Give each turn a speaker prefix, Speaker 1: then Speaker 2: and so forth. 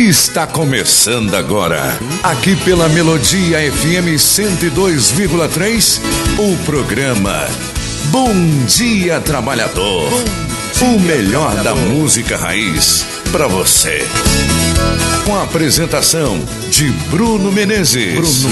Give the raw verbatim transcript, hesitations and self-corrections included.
Speaker 1: Está começando agora, aqui pela Melodia F M cento e dois vírgula três, o programa Bom Dia Trabalhador. O melhor da música raiz pra você. Com a apresentação de Bruno Menezes. Bruno